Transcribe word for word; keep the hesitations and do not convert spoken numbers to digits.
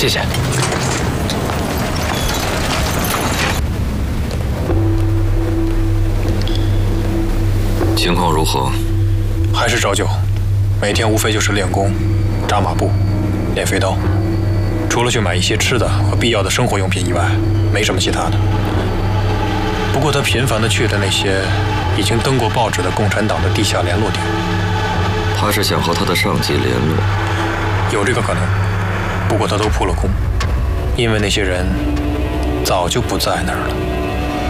谢谢。 情况如何？ 还是照旧，每天无非就是练功、扎马步、练飞刀，除了去买一些吃的和必要的生活用品以外，没什么其他的。不过他频繁地去的那些已经登过报纸的共产党的地下联络点， 他是想和他的上级联络， 有这个可能。不过他都扑了空，因为那些人早就不在那儿了。